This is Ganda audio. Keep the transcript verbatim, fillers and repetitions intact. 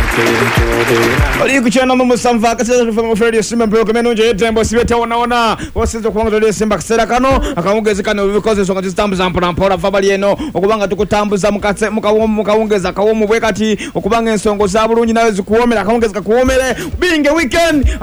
Oli kuchana mu musamva kaseza kufa mu radio simba mpero kemeno nje tembo sibete ona ona wasizo kuwanga radio simba kasera kano akawongeza kano because songa titambuza mpora mpora vabali eno okubanga tukutambuza mukatse mukawongeza kawo mu bwekati okubanga ensongo za bulungi nawe zikuwomera akawongeza kuwomere binge weekend